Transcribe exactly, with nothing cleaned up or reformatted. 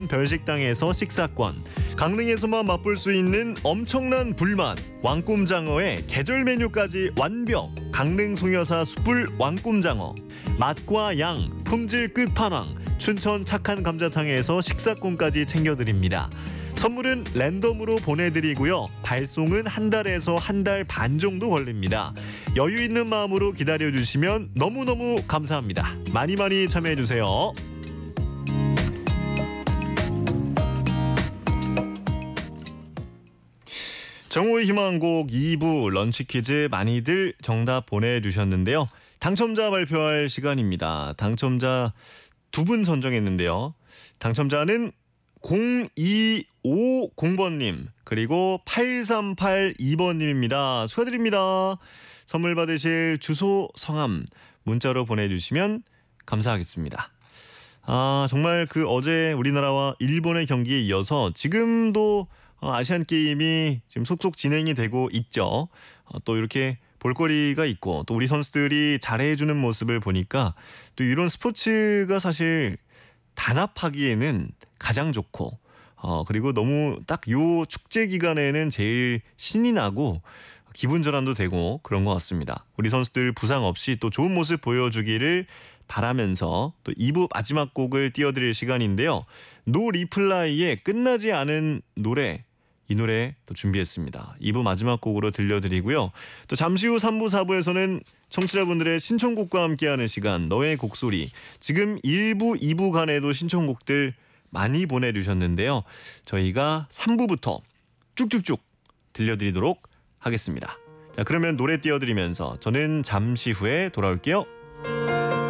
별식당에서 식사권, 강릉에서만 맛볼 수 있는 엄청난 불맛 왕꿈장어의 계절 메뉴까지 완벽, 강릉 송여사 숯불 왕꿈장어, 맛과 양, 품질 끝판왕 춘천 착한 감자탕에서 식사권까지 챙겨드립니다. 선물은 랜덤으로 보내드리고요. 발송은 한 달에서 한 달 반 정도 걸립니다. 여유 있는 마음으로 기다려주시면 너무너무 감사합니다. 많이 많이 참여해주세요. 정오의 희망곡 이 부 런치 퀴즈 많이들 정답 보내주셨는데요. 당첨자 발표할 시간입니다. 당첨자 두 분 선정했는데요. 당첨자는 공이오공 번님 그리고 팔삼팔이 번님입니다. 축하드립니다. 선물 받으실 주소, 성함 문자로 보내주시면 감사하겠습니다. 아, 정말 그 어제 우리나라와 일본의 경기에 이어서 지금도 아시안 게임이 지금 속속 진행이 되고 있죠. 또 이렇게 볼거리가 있고 또 우리 선수들이 잘해주는 모습을 보니까 또 이런 스포츠가 사실 단합하기에는 가장 좋고 어 그리고 너무 딱 요 축제 기간에는 제일 신이 나고 기분 전환도 되고 그런 것 같습니다. 우리 선수들 부상 없이 또 좋은 모습 보여주기를 바라면서 또 이 부 마지막 곡을 띄워드릴 시간인데요. 노 리플라이의 끝나지 않은 노래, 이 노래 또 준비했습니다. 이 부 마지막 곡으로 들려드리고요. 또 잠시 후 삼 부, 사 부에서는 청취자분들의 신청곡과 함께하는 시간, 너의 곡소리. 지금 일 부, 이 부 간에도 신청곡들 많이 보내주셨는데요. 저희가 삼 부부터 쭉쭉쭉 들려드리도록 하겠습니다. 자, 그러면 노래 띄워드리면서 저는 잠시 후에 돌아올게요.